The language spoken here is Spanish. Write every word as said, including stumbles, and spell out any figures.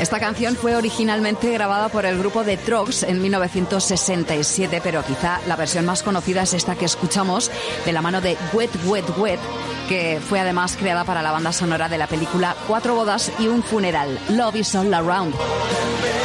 Esta canción fue originalmente grabada por el grupo The Troggs en mil novecientos sesenta y siete, pero quizá la versión más conocida es esta que escuchamos de la mano de Wet, Wet, Wet, que fue además creada para la banda sonora de la película Cuatro bodas y un funeral, Love is All Around.